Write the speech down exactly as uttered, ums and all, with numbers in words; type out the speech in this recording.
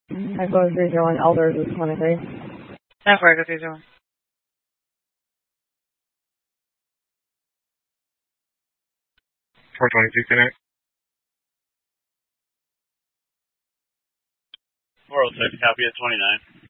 nine four three zero one, Elders is twenty-three. nine four three zero one. four twenty-two, connect. four oh six, copy at twenty-nine.